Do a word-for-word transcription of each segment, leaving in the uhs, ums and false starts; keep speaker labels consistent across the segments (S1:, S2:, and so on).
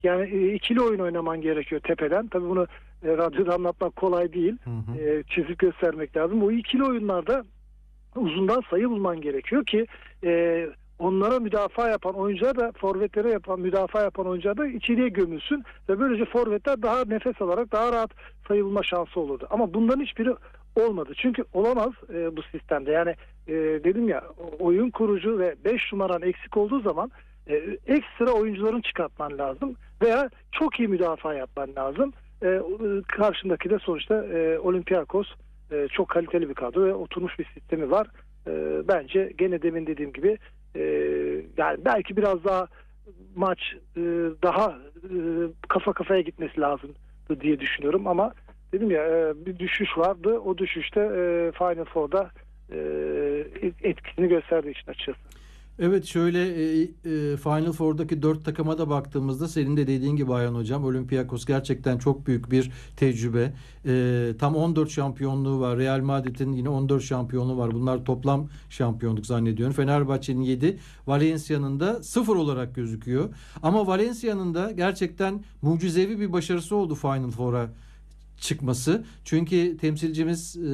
S1: Yani e, ikili oyun oynaman gerekiyor tepeden. Tabii bunu e, radyoda anlatmak kolay değil. Hı hı. E, çizip göstermek lazım. O ikili oyunlarda uzundan sayı bulman gerekiyor ki e, onlara müdafaa yapan oyuncular da, forvetlere yapan müdafaa yapan oyuncular da içeriye gömülsün ve böylece forvetler daha nefes alarak daha rahat sayı bulma şansı olurdu. Ama bunların hiçbiri olmadı. Çünkü olamaz e, bu sistemde. Yani e, dedim ya, oyun kurucu ve beş numaran eksik olduğu zaman e, ekstra oyuncuların çıkartman lazım veya çok iyi müdafaa yapman lazım. E, karşındaki de sonuçta e, Olympiakos e, çok kaliteli bir kadro ve oturmuş bir sistemi var. E, bence gene demin dediğim gibi e, yani belki biraz daha maç e, daha e, kafa kafaya gitmesi lazım diye düşünüyorum ama dedim ya e, bir düşüş vardı. O düşüşte e, Final Four'da e, etkisini gösterdiği için açıkçası.
S2: Evet, şöyle e, e, Final Four'daki dört takıma da baktığımızda senin de dediğin gibi Ayhan Hocam, Olympiakos gerçekten çok büyük bir tecrübe. E, tam on dört şampiyonluğu var. Real Madrid'in yine on dört şampiyonluğu var. Bunlar toplam şampiyonluk zannediyorum. Fenerbahçe'nin yedi, Valencia'nın da sıfır olarak gözüküyor. Ama Valencia'nın da gerçekten mucizevi bir başarısı oldu Final Four'a çıkması. Çünkü temsilcimiz e,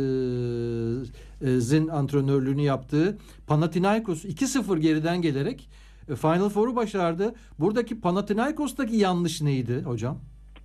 S2: e, Zin antrenörlüğünü yaptığı Panathinaikos iki sıfır geriden gelerek e, Final Four'u başardı. Buradaki Panathinaikos'taki yanlış neydi hocam?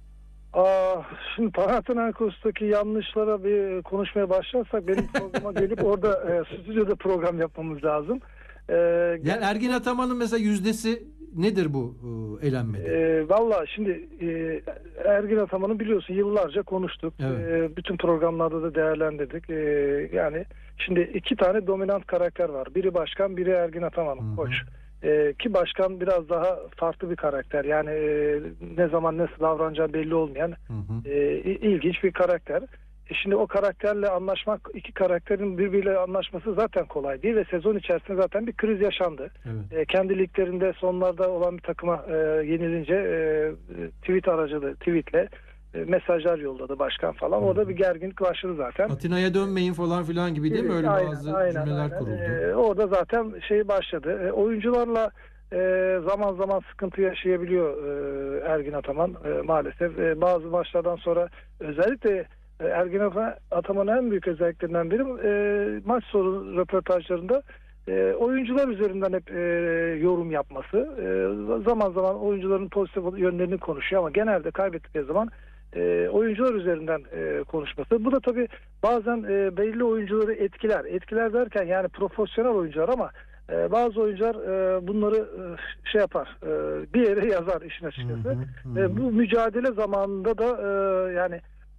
S1: Aa, şimdi Panathinaikos'taki yanlışlara bir konuşmaya başlarsak benim programa gelip orada e, stüdyoda program yapmamız lazım.
S2: E, yani Ergin Ataman'ın mesela yüzdesi nedir bu e, elenmede?
S1: E, Valla şimdi e, Ergin Ataman'ı biliyorsun, yıllarca konuştuk.
S2: Evet.
S1: E, bütün programlarda da değerlendirdik. E, yani şimdi iki tane dominant karakter var. Biri başkan, biri Ergin Ataman, koç. E, ki başkan biraz daha farklı bir karakter. Yani e, ne zaman nasıl davranacağı belli olmayan hı hı. E, ilginç bir karakter. E şimdi o karakterle anlaşmak, iki karakterin birbiriyle anlaşması zaten kolay değil ve sezon içerisinde zaten bir kriz yaşandı. Evet. E, kendi liglerinde sonlarda olan bir takıma e, yenilince e, tweet aracılığı, tweetle e, mesajlar yolladı başkan falan. Hmm. Orada bir gerginlik başladı zaten.
S2: Atina'ya dönmeyin falan filan gibi değil mi? Öyle
S1: aynen,
S2: bazı
S1: aynen,
S2: cümleler
S1: aynen.
S2: kuruldu.
S1: E, orada zaten şey başladı. E, oyuncularla e, zaman zaman sıkıntı yaşayabiliyor e, Ergin Ataman e, maalesef. E, bazı maçlardan sonra özellikle Ergin Ataman'ın en büyük özelliklerinden biri e, maç sonu röportajlarında e, oyuncular üzerinden hep e, yorum yapması. E, zaman zaman oyuncuların pozitif yönlerini konuşuyor ama genelde kaybettikleri zaman e, oyuncular üzerinden e, konuşması. Bu da tabii bazen e, belli oyuncuları etkiler. Etkiler derken yani profesyonel oyuncular ama e, bazı oyuncular e, bunları e, şey yapar, e, bir yere yazar işin açıkçası. Hı hı, hı. E, bu mücadele zamanında da e, yani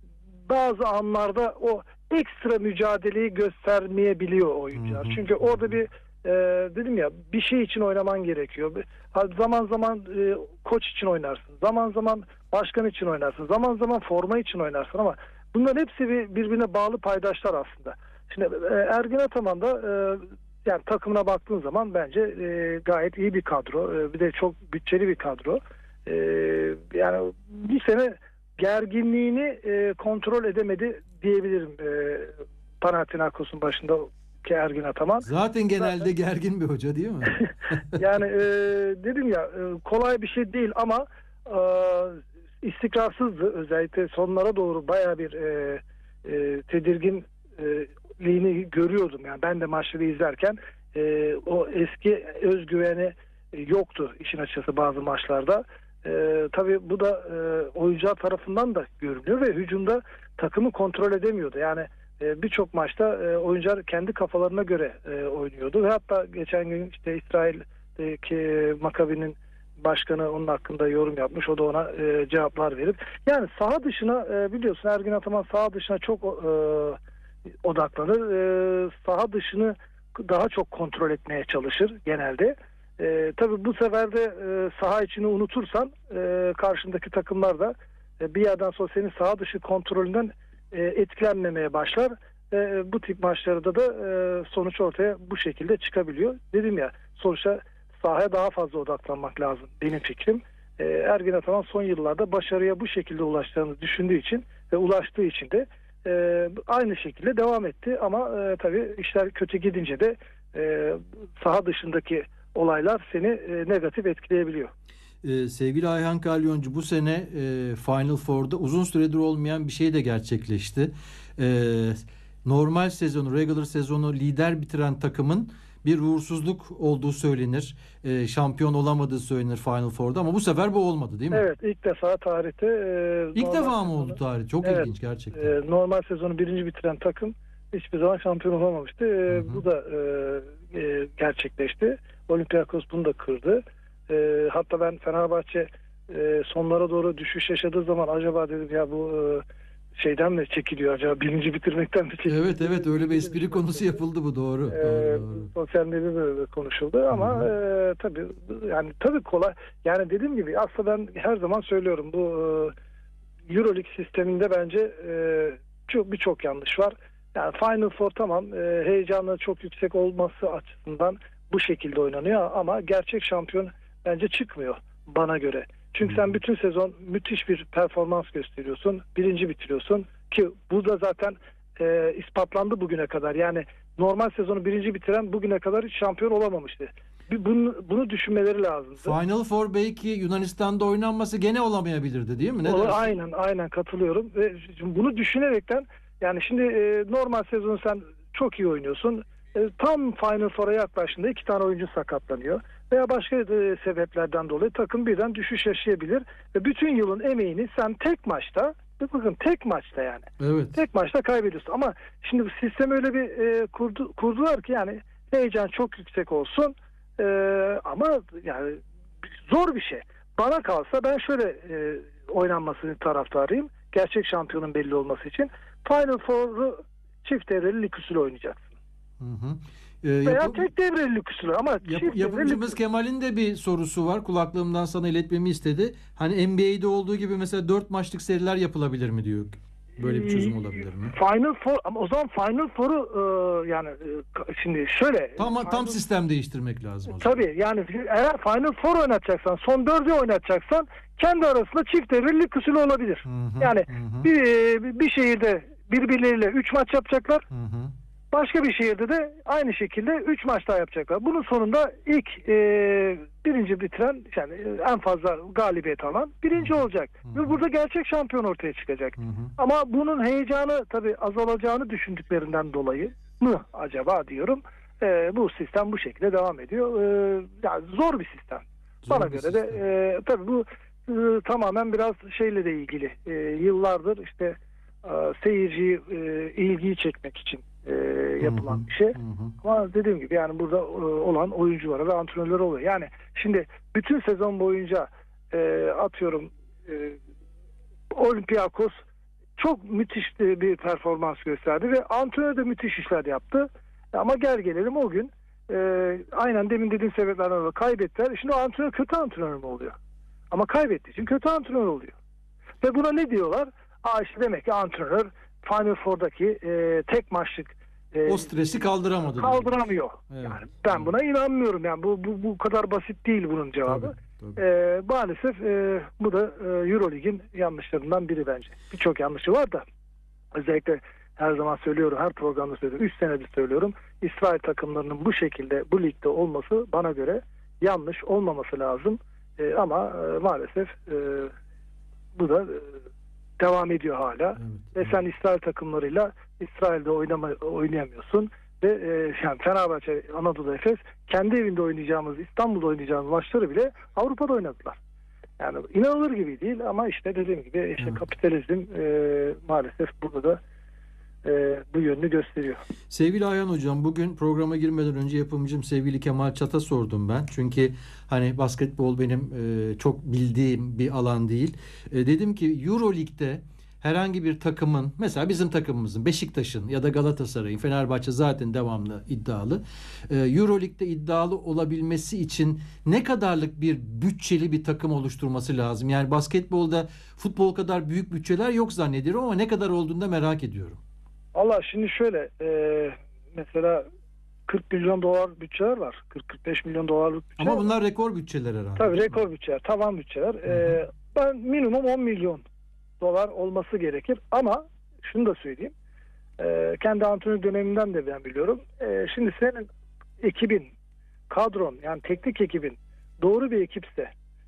S1: bazı anlarda o ekstra mücadeleyi göstermeyebiliyor oyuncular. Hı hı. Çünkü orada bir e, dedim ya, bir şey için oynaman gerekiyor. Zaman zaman e, koç için oynarsın. Zaman zaman başkan için oynarsın. Zaman zaman forma için oynarsın ama bunların hepsi bir, birbirine bağlı paydaşlar aslında. Şimdi e, Ergin Ataman da e, yani takımına baktığın zaman bence e, gayet iyi bir kadro. E, bir de çok bütçeli bir kadro. E, yani bir sene gerginliğini e, kontrol edemedi diyebilirim e, Panathinaikos'un başında ki Ergin Ataman.
S2: Zaten genelde Zaten, gergin bir hoca değil mi?
S1: yani e, dedim ya e, kolay bir şey değil ama e, istikrarsızdı. Özellikle sonlara doğru baya bir e, e, tedirginliğini görüyordum. Yani ben de maçları izlerken e, o eski özgüveni yoktu işin açıkçası bazı maçlarda. Ee, tabii bu da e, oyuncular tarafından da görünüyor ve hücumda takımı kontrol edemiyordu. Yani e, birçok maçta e, oyuncular kendi kafalarına göre e, oynuyordu ve hatta geçen gün işte İsrail'deki Makabi'nin başkanı onun hakkında yorum yapmış. O da ona e, cevaplar verip yani saha dışına e, biliyorsun Ergin Ataman saha dışına çok e, odaklanır. E, saha dışını daha çok kontrol etmeye çalışır genelde. E, tabii bu sefer de e, saha içini unutursan e, karşındaki takımlar da e, bir yerden sonra senin saha dışı kontrolünden e, etkilenmemeye başlar. E, bu tip maçlarda da e, sonuç ortaya bu şekilde çıkabiliyor. Dedim ya, sonuçta sahaya daha fazla odaklanmak lazım benim fikrim. E, Ergin Ataman son yıllarda başarıya bu şekilde ulaştığını düşündüğü için ve ulaştığı için de e, aynı şekilde devam etti. Ama e, tabii işler kötü gidince de e, saha dışındaki olaylar seni e, negatif etkileyebiliyor.
S2: Ee, sevgili Ayhan Kalyoncu, bu sene e, Final Four'da uzun süredir olmayan bir şey de gerçekleşti. Ee, normal sezonu, regular sezonu lider bitiren takımın bir uğursuzluk olduğu söylenir. Ee, şampiyon olamadığı söylenir Final Four'da, ama bu sefer bu olmadı, değil mi?
S1: Evet, ilk defa tarihte e,
S2: İlk
S1: normal
S2: defa mı
S1: sezonu-
S2: oldu tarih? Çok
S1: Evet,
S2: ilginç gerçekten.
S1: e, normal sezonu birinci bitiren takım hiçbir zaman şampiyon olamamıştı. E,
S2: Hı hı.
S1: Bu da e, e, gerçekleşti. Olympiakos bunu da kırdı. E, hatta ben Fenerbahçe e, sonlara doğru düşüş yaşadığı zaman acaba dedim ya bu e, şeyden mi çekiliyor acaba? Birinci bitirmekten mi çekiliyor?
S2: Evet evet, öyle bir espri konusu yapıldı, bu doğru.
S1: Ee,
S2: doğru, doğru.
S1: Sosyal medyada da konuşuldu ama
S2: Hı
S1: e, tabii yani tabii kolay. Yani dediğim gibi aslında ben her zaman söylüyorum, bu e, EuroLeague sisteminde bence e, çok birçok yanlış var. Yani Final Four tamam, e, heyecanı çok yüksek olması açısından bu şekilde oynanıyor ama gerçek şampiyon bence çıkmıyor bana göre. Çünkü sen bütün sezon müthiş bir performans gösteriyorsun, birinci bitiriyorsun ki bu da zaten e, ispatlandı bugüne kadar. Yani normal sezonu birinci bitiren bugüne kadar hiç şampiyon olamamıştı. Bir- Bunu, bunu düşünmeleri lazımdı.
S2: Final Four belki Yunanistan'da oynanması gene olamayabilirdi, değil mi? Ne
S1: O-
S2: dersin?
S1: aynen aynen katılıyorum ve şimdi bunu düşünerekten yani şimdi e, normal sezonu sen çok iyi oynuyorsun. E, tam Final Four'a yaklaştığında iki tane oyuncu sakatlanıyor veya başka e, sebeplerden dolayı takım birden düşüş yaşayabilir ve bütün yılın emeğini sen tek maçta, bakın tek maçta yani
S2: Evet.
S1: tek maçta kaybediyorsun. Ama şimdi bu sistem öyle bir e, kurdu, kurdular ki yani heyecan çok yüksek olsun e, ama yani zor bir şey. Bana kalsa ben şöyle e, oynanmasını taraftarıyım. Gerçek şampiyonun belli olması için Final Four'u çift devreli lig usulü oynayacaksın.
S2: Hı hı. Ee,
S1: Veya
S2: yapı-
S1: tek devreli lig usulü ama
S2: yap-
S1: çift devreli
S2: yapımcımız
S1: lig-
S2: Kemal'in de bir sorusu var. Kulaklığımdan sana iletmemi istedi. Hani N B A'de olduğu gibi mesela dört maçlık seriler yapılabilir mi diyor. Böyle bir çözüm olabilir mi?
S1: Final Four ama o zaman Final Four'u e, yani e, şimdi şöyle
S2: Tam
S1: Final-
S2: tam sistem değiştirmek lazım o zaman.
S1: tabii yani eğer Final Four oynatacaksan, son dördü oynatacaksan kendi arasında çift devreli lig usulü olabilir.
S2: Hı hı,
S1: Yani
S2: hı hı.
S1: bir e, bir şehirde birbirleriyle üç maç yapacaklar.
S2: Hı hı.
S1: Başka bir şehirde de aynı şekilde üç maç daha yapacaklar. Bunun sonunda ilk e, birinci bitiren, yani e, en fazla galibiyet alan birinci olacak.
S2: Hı hı.
S1: Ve burada gerçek şampiyon ortaya çıkacak.
S2: Hı hı.
S1: Ama bunun heyecanı tabii azalacağını düşündüklerinden dolayı mı acaba diyorum. E, bu sistem bu şekilde devam ediyor. E, yani zor bir sistem.
S2: Zor
S1: Bana
S2: bir
S1: göre de
S2: sistem.
S1: e, tabii bu e, tamamen biraz şeyle de ilgili. E, yıllardır işte e, seyirciyi, e, ilgiyi çekmek için e, yapılan
S2: Hı hı,
S1: bir şey.
S2: hı hı.
S1: Ama dediğim gibi yani burada e, olan oyunculara ve antrenörlere oluyor. Yani şimdi bütün sezon boyunca e, atıyorum e, Olympiakos çok müthiş bir performans gösterdi ve antrenör de müthiş işler yaptı. Ama gel gelelim o gün e, aynen demin dediğim sebeplerden dolayı kaybettiler. Şimdi o antrenör kötü antrenör mü oluyor? Ama kaybettiği için kötü antrenör oluyor. Ve buna ne diyorlar? Aa işte demek ki antrenör Final Four'daki e, tek maçlık e,
S2: O stresi kaldıramadı.
S1: kaldıramıyor.
S2: Evet.
S1: Yani ben buna inanmıyorum. Yani bu bu bu kadar basit değil bunun cevabı.
S2: Tabii, tabii.
S1: E, maalesef e, bu da e, EuroLeague'in yanlışlarından biri bence. Birçok yanlışı var da özellikle her zaman söylüyorum, her programda söylüyorum, üç senedir söylüyorum. İsrail takımlarının bu şekilde bu ligde olması bana göre yanlış, olmaması lazım. E, ama e, maalesef e, bu da e, devam ediyor hala.
S2: Evet,
S1: Ve
S2: evet.
S1: sen İsrail takımlarıyla İsrail'de oynama, oynayamıyorsun. Ve e, yani Fenerbahçe, Anadolu Efes kendi evinde oynayacağımız, İstanbul'da oynayacağımız maçları bile Avrupa'da oynadılar. Yani inanılır gibi değil ama işte dediğim gibi işte
S2: Evet.
S1: kapitalizm e, maalesef burada da e, bu yönünü gösteriyor.
S2: Sevgili Ayhan Hocam, bugün programa girmeden önce yapımcım sevgili Kemal Çat'a sordum ben. Çünkü hani basketbol benim e, çok bildiğim bir alan değil. E, dedim ki EuroLeague'de herhangi bir takımın, mesela bizim takımımızın, Beşiktaş'ın ya da Galatasaray'ın, Fenerbahçe zaten devamlı iddialı. E, EuroLeague'de iddialı olabilmesi için ne kadarlık bir bütçeli bir takım oluşturması lazım? Yani basketbolda futbol kadar büyük bütçeler yok zannediyorum ama ne kadar olduğunu da merak ediyorum.
S1: Allah şimdi şöyle e, mesela kırk milyon dolar bütçeler var. kırk kırk beş milyon dolarlık bütçeler
S2: Ama
S1: var.
S2: bunlar rekor bütçeler herhalde.
S1: Tabii
S2: değil mi?
S1: rekor bütçeler, tavan bütçeler.
S2: Hı hı.
S1: Ee, ben minimum on milyon dolar olması gerekir. Ama şunu da söyleyeyim. Ee, kendi antrenör döneminden de ben biliyorum. Ee, şimdi senin ekibin, kadron yani teknik ekibin doğru bir ekipse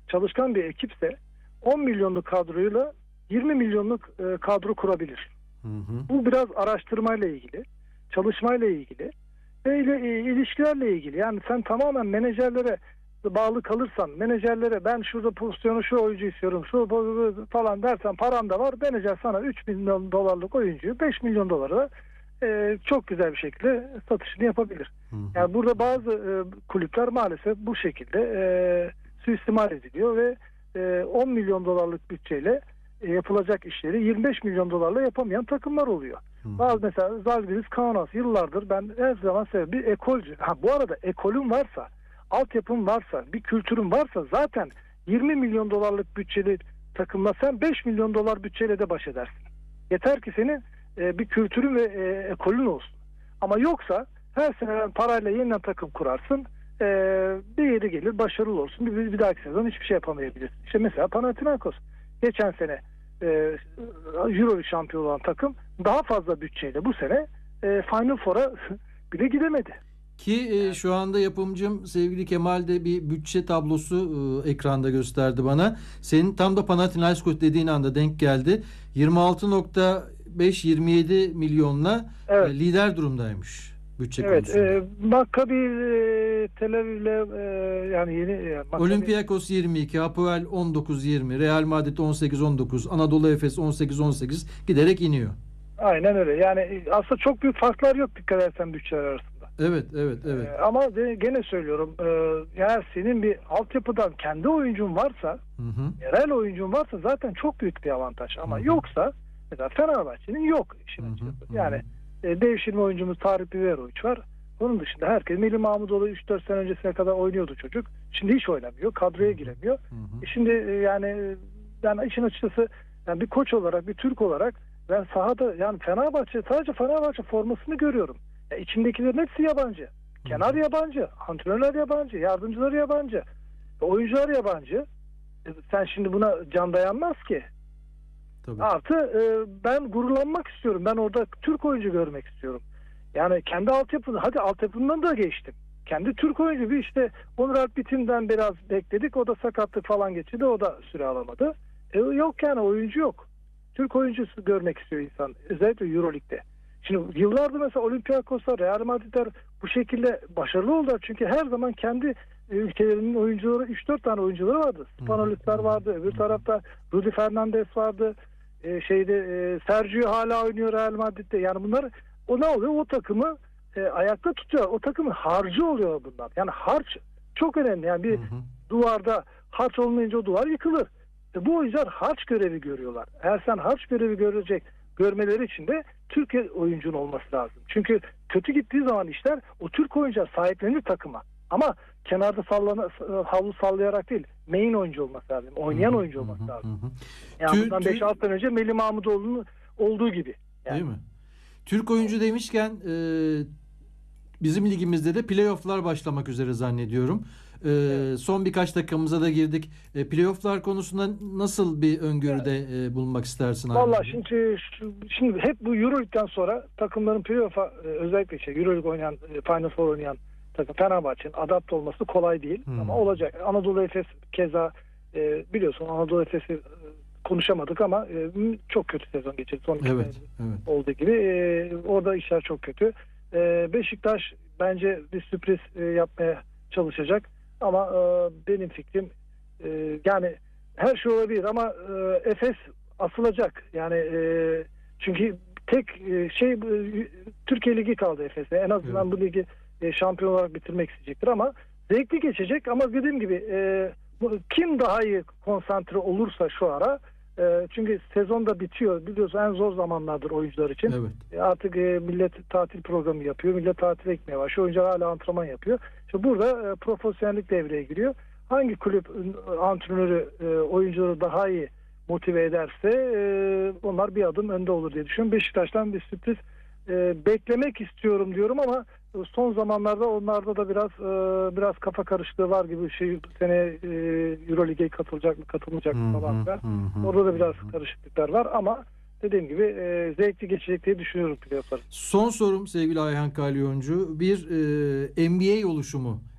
S1: çalışkan bir ekipse on milyonluk kadroyla yirmi milyonluk e, kadro kurabilir.
S2: Hı hı.
S1: Bu biraz araştırmayla ilgili, çalışmayla ilgili ve ile, e, ilişkilerle ilgili. Yani sen tamamen menajerlere bağlı kalırsan, menajerlere ben şurada pozisyonu şu oyuncu istiyorum, şu falan dersen paran da var. Menajer sana üç milyon dolarlık oyuncuyu beş milyon dolara e, çok güzel bir şekilde satışını yapabilir.
S2: Hı hı.
S1: Yani burada bazı e, kulüpler maalesef bu şekilde e, suistimal ediliyor ve e, on milyon dolarlık bütçeyle e, yapılacak işleri yirmi beş milyon dolarla yapamayan takımlar oluyor.
S2: Hı hı.
S1: Bazı mesela Zalgiris Kaunas yıllardır ben her zaman seviyorum. Bir ekolcü. Ha, bu arada ekolün varsa, altyapın varsa, bir kültürün varsa zaten yirmi milyon dolarlık bütçeli takımla sen beş milyon dolar bütçeyle de baş edersin. Yeter ki senin e, bir kültürün ve e, ekolün olsun. Ama yoksa her sene parayla yeniden takım kurarsın. E, bir yeri gelir başarılı olsun. Bir, bir dahaki sezon hiçbir şey yapamayabilirsin. İşte mesela Panathinaikos. Geçen sene e, Euroleague şampiyonu olan takım daha fazla bütçeyle bu sene e, Final Four'a bile gidemedi.
S2: Ki e, şu anda yapımcım sevgili Kemal de bir bütçe tablosu e, ekranda gösterdi bana. Senin tam da Panathinaikos dediğin anda denk geldi. yirmi altı nokta beş yirmi yedi milyonla
S1: Evet.
S2: e, lider durumdaymış bütçe
S1: Evet.
S2: konusunda.
S1: E, Maccabi e, Tel Aviv'le e, yani yeni e, Maccabi...
S2: Olympiakos yirmi iki, Hapoel on dokuz yirmi, Real Madrid on sekiz on dokuz, Anadolu Efes on sekiz on sekiz giderek iniyor.
S1: Aynen öyle. Yani aslında çok büyük farklar yok dikkat edersen bütçeler arasında.
S2: Evet, evet, evet.
S1: Ee, ama de, gene söylüyorum e, eğer senin bir altyapıdan kendi oyuncun varsa,
S2: Hı hı.
S1: yerel oyuncun varsa zaten çok büyük bir avantaj. Ama
S2: Hı hı.
S1: yoksa mesela Fenerbahçe'nin yok işin
S2: Hı hı,
S1: açıkçası.
S2: hı hı.
S1: Yani e, devşirme oyuncumuz Tarık Biberoviç var. Onun dışında herkes Melih Mahmudoğlu üç dört sene öncesine kadar oynuyordu çocuk. Şimdi hiç oynamıyor. Kadroya giremiyor.
S2: Hı hı.
S1: E şimdi e, yani ben işin açıkçası yani bir koç olarak, bir Türk olarak ben sahada yani Fenerbahçe sadece Fenerbahçe formasını görüyorum. Ya içindekilerin hepsi yabancı. Kenar yabancı, antrenörler yabancı, yardımcılar yabancı, oyuncular yabancı. E, sen şimdi buna can dayanmaz ki.
S2: Tabii.
S1: Artı e, ben gururlanmak istiyorum. Ben orada Türk oyuncu görmek istiyorum. Yani kendi altyapını, hadi altyapından da geçtim. Kendi Türk oyuncu bir işte Onur Alp Bitim'den biraz bekledik. O da sakatlık falan geçirdi. O da süre alamadı. E, yok yani oyuncu yok. Türk oyuncusu görmek istiyor insan. Özellikle Euroleague'de. Şimdi yıllardır mesela Olympiakoslar, Real Madridler bu şekilde başarılı oldular. Çünkü her zaman kendi ülkelerinin oyuncuları, üç dört tane oyuncuları vardı. Spanulisler vardı. Öbür tarafta Rudy Fernandez vardı. Ee, şeyde e, Sergio hala oynuyor Real Madrid'de. Yani bunlar o ne oluyor? O takımı e, ayakta tutuyor. O takımın harcı oluyor bunlar. Yani harç çok önemli. Yani bir hı hı. duvarda harç olmayınca o duvar yıkılır. E, bu oyuncular harç görevi görüyorlar. Eğer sen harç görevi görecek görmeleri için de Türk oyuncunun olması lazım. Çünkü kötü gittiği zaman işler o Türk oyuncular sahiplenir takıma. Ama kenarda sallana, havlu sallayarak değil, main oyuncu olması lazım. Oynayan hı, oyuncu olması hı, lazım. Hı. Yani Tür, bundan beş altı sene önce Melih Mahmudoğlu'nun olduğu gibi. Yani.
S2: Değil mi? Türk oyuncu demişken e, bizim ligimizde de playoff'lar başlamak üzere zannediyorum. Ee, evet. Son birkaç dakikamıza da girdik. E, playoff'lar konusunda nasıl bir öngörüde evet. e, bulunmak istersin?
S1: Valla şimdi, şimdi hep bu Euroleague'den sonra takımların playoff'a e, özellikle şey, Euroleague oynayan, e, Final Four oynayan takım Fenerbahçe'nin adapte olması kolay değil. Hmm. Ama olacak. Anadolu Efes keza e, biliyorsun Anadolu Efes'i e, konuşamadık ama e, çok kötü sezon geçirdi. Son
S2: evet, evet.
S1: olduğu gibi. E, orada işler çok kötü. E, Beşiktaş bence bir sürpriz e, yapmaya çalışacak. Ama e, benim fikrim e, yani her şey olabilir ama e, Efes asılacak. Yani e, çünkü tek e, şey e, Türkiye Ligi kaldı Efes'e. En azından evet. bu ligi e, şampiyon olarak bitirmek isteyecektir ama zevkli geçecek ama dediğim gibi e, bu, kim daha iyi konsantre olursa şu ara e, çünkü sezon da bitiyor. Biliyorsun en zor zamanlardır oyuncular için.
S2: Evet.
S1: E, artık e, millet tatil programı yapıyor. Millet tatil ekmeye başlıyor. Oyuncular hala antrenman yapıyor. İşte burada e, profesyonellik devreye giriyor. Hangi kulüp antrenörü e, oyuncuları daha iyi motive ederse e, onlar bir adım önde olur diye düşünüyorum. Beşiktaş'tan bir sürpriz e, beklemek istiyorum diyorum ama son zamanlarda onlarda da biraz e, biraz kafa karışıklığı var gibi şey sene e, Euroleague'e katılacak mı katılmayacak mı falan var. Orada da biraz karışıklıklar var ama dediğim gibi e, zevkli geçecek diye düşünüyorum playoff'ları.
S2: Son sorum sevgili Ayhan Kalyoncu. Bir e, N B A oluşumu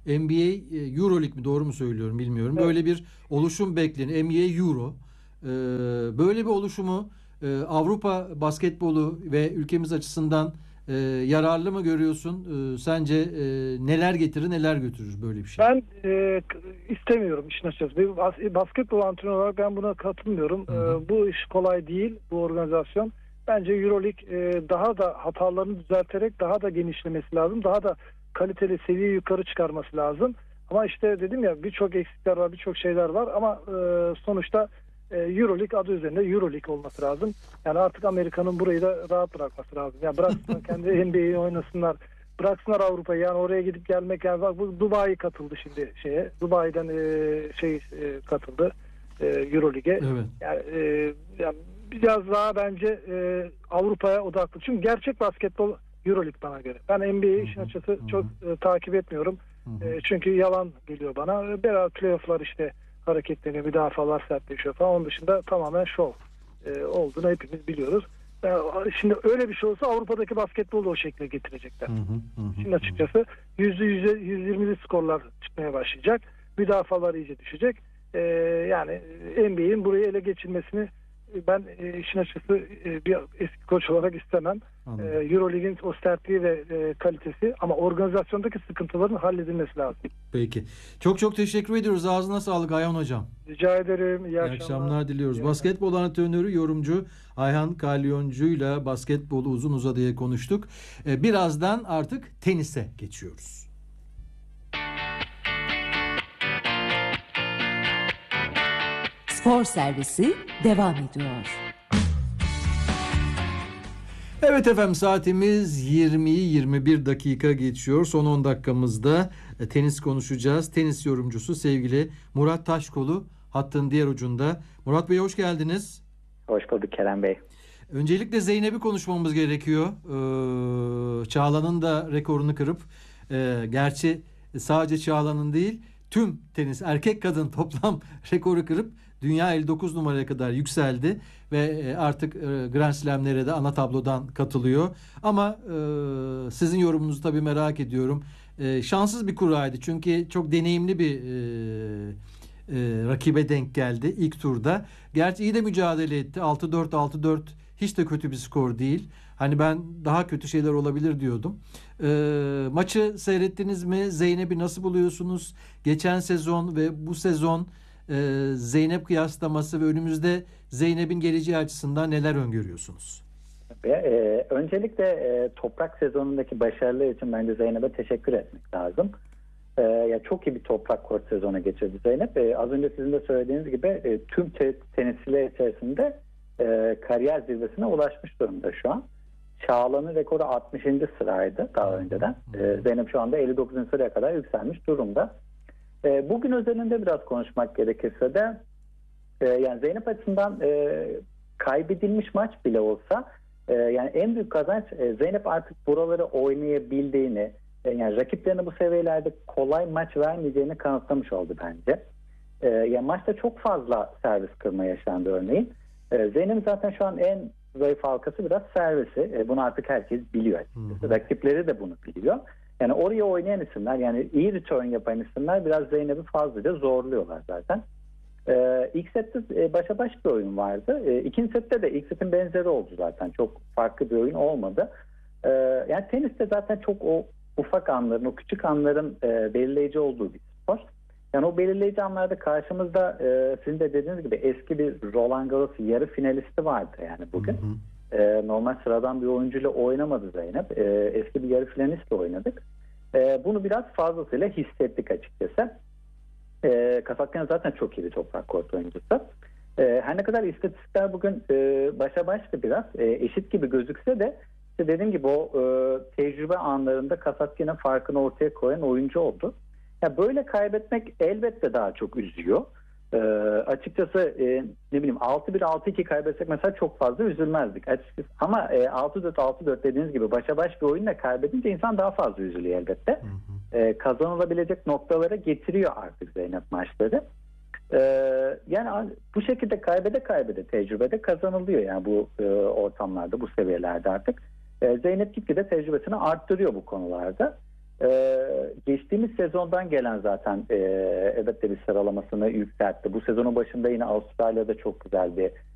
S2: N B A e, Euroleague mi, doğru mu söylüyorum bilmiyorum.
S1: Evet.
S2: Böyle bir oluşum bekleniyor. N B A Euro. Ee, böyle bir oluşumu e, Avrupa basketbolu ve ülkemiz açısından e, yararlı mı görüyorsun? E, sence e, neler getirir, neler götürür böyle bir şey?
S1: Ben e, k- istemiyorum işin açıkçası. Bir bas- basketbol antrenörü olarak ben buna katılmıyorum.
S2: Hı hı.
S1: E, bu iş kolay değil, bu organizasyon. Bence Euroleague e, daha da hatalarını düzelterek daha da genişlemesi lazım. Daha da kaliteli seviye yukarı çıkarması lazım. Ama işte dedim ya, birçok eksikler var, birçok şeyler var ama e, sonuçta e, Euroleague adı üzerinde Euroleague olması lazım. Yani artık Amerika'nın burayı da rahat bırakması lazım. Yani bıraksınlar kendi N B A'yi oynasınlar. Bıraksınlar Avrupa'yı, yani oraya gidip gelmek, yani bak bu Dubai katıldı şimdi şeye. Dubai'den e, şey e, katıldı e, Euroleague'e.
S2: Evet.
S1: Yani, e, yani biraz daha bence e, Avrupa'ya odaklı. Çünkü gerçek basketbol Euroleague bana göre. Ben N B A'yi işin açıkçası çok e, takip etmiyorum. E, çünkü yalan geliyor bana. Biraz playoff'lar işte hareketleniyor, müdafalar sertleşiyor falan. Onun dışında tamamen şov e, olduğunu hepimiz biliyoruz. Yani şimdi öyle bir şey olsa Avrupa'daki basketbolu da o şekilde getirecekler.
S2: Hı hı, hı,
S1: Şimdi açıkçası yüzde yüz yirmili skorlar çıkmaya başlayacak. Müdafalar iyice düşecek. Ee, yani N B A'in burayı ele geçirmesini ben e, işin açıkçası e, bir eski koç olarak istemem.
S2: Anladım.
S1: Ee, Euroleague'in o sertliği ve e, kalitesi, ama organizasyondaki sıkıntıların halledilmesi lazım.
S2: Peki. Çok çok teşekkür ediyoruz. Ağzına sağlık Ayhan Hocam.
S1: Rica ederim. İyi,
S2: İyi
S1: akşamlar.
S2: akşamlar diliyoruz.
S1: İyi
S2: Basketbol antrenörü, yorumcu Ayhan Kalyoncu'yla basketbolu uzun uzadıya konuştuk. Ee, birazdan artık tenise geçiyoruz.
S3: Spor servisi devam ediyor.
S2: Evet efendim, saatimiz yirmiyi yirmi bir dakika geçiyor. Son on dakikamızda e, tenis konuşacağız. Tenis yorumcusu sevgili Murat Taşkolu hattın diğer ucunda. Murat Bey, hoş geldiniz.
S4: Hoş bulduk Kerem Bey.
S2: Öncelikle Zeynep'i konuşmamız gerekiyor. Ee, Çağla'nın da rekorunu kırıp e, gerçi sadece Çağla'nın değil, tüm tenis erkek kadın toplam rekoru kırıp dünya elli dokuz numaraya kadar yükseldi ve e, artık e, Grand Slam'lere de ana tablodan katılıyor. Ama e, sizin yorumunuzu tabii merak ediyorum. E, şanssız bir kuraydı çünkü çok deneyimli bir e, e, rakibe denk geldi ilk turda. Gerçi iyi de mücadele etti. altı dört altı dört hiç de kötü bir skor değil. Hani ben daha kötü şeyler olabilir diyordum. E, maçı seyrettiniz mi? Zeynep'i nasıl buluyorsunuz? Geçen sezon ve bu sezon e, Zeynep kıyaslaması ve önümüzde Zeynep'in geleceği açısından neler öngörüyorsunuz?
S4: Ve, e, öncelikle e, toprak sezonundaki başarılar için bence Zeynep'e teşekkür etmek lazım. E, ya çok iyi bir toprak kort sezonu geçirdi Zeynep. E, az önce sizin de söylediğiniz gibi e, tüm te- tenisçiler içerisinde e, kariyer zirvesine ulaşmış durumda şu an. Çağla'nın rekoru altmışıncı sıraydı daha önceden. E, Zeynep şu anda elli dokuzuncu sıraya kadar yükselmiş durumda. E, bugün özelinde biraz konuşmak gerekirse de e, yani Zeynep açısından e, kaybedilmiş maç bile olsa e, yani en büyük kazanç e, Zeynep artık buraları oynayabildiğini, e, yani rakiplerine bu seviyelerde kolay maç vermeyeceğini kanıtlamış oldu bence. E, yani maçta çok fazla servis kırma yaşandı örneğin. E, Zeynep zaten şu an en zayıf halkası biraz servisi. E, bunu artık herkes biliyor açıkçası. Hı hı. Rakipleri de bunu biliyor. Yani oraya oynayan isimler, yani iyi return yapan isimler biraz Zeynep'i fazlaca zorluyorlar zaten. Ee, ilk sette e, başa baş bir oyun vardı. Ee, ikinci sette de ilk setin benzeri oldu zaten. Çok farklı bir oyun olmadı. Ee, yani teniste zaten çok o ufak anların, o küçük anların e, belirleyici olduğu bir spor. Yani o belirleyici anlarda karşımızda e, sizin de dediğiniz gibi eski bir Roland Garros yarı finalisti vardı yani bugün. Hı hı. E, normal sıradan bir oyuncuyla oynamadı Zeynep. E, eski bir yarı finalistle oynadık. E, bunu biraz fazlasıyla hissettik açıkçası. E, Kasatkina zaten çok iyi bir toprak kort oyuncusu. E, her ne kadar istatistikler bugün e, başa başta biraz e, eşit gibi gözükse de işte dediğim gibi o e, tecrübe anlarında Kasatkina farkını ortaya koyan oyuncu oldu. Ya böyle kaybetmek elbette daha çok üzüyor. E, açıkçası e, ne bileyim altı bir altı iki kaybetsek mesela çok fazla üzülmezdik açıkçası. Ama e, altı dört altı dört dediğiniz gibi başa baş bir oyunla kaybedince insan daha fazla üzülüyor elbette. Hı hı. E, kazanılabilecek noktalara getiriyor artık Zeynep maçları. E, yani bu şekilde kaybede kaybede tecrübede kazanılıyor yani bu e, ortamlarda, bu seviyelerde artık. E, Zeynep gitgide tecrübesini arttırıyor bu konularda. Ee, geçtiğimiz sezondan gelen zaten e, evet de bir sıralamasını yükseltti. Bu sezonun başında yine Avustralya'da çok güzel bir